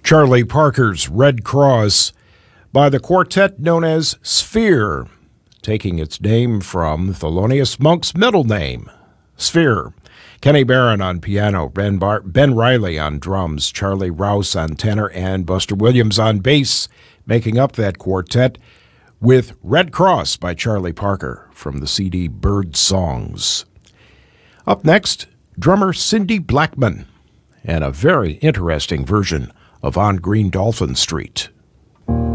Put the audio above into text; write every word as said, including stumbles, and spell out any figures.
Charlie Parker's Red Cross by the quartet known as Sphere, taking its name from Thelonious Monk's middle name, Sphere. Kenny Barron on piano, Ben, Bar- Ben Riley on drums, Charlie Rouse on tenor, and Buster Williams on bass, making up that quartet with Red Cross by Charlie Parker from the C D Bird Songs. Up next, drummer Cindy Blackman and a very interesting version of On Green Dolphin Street.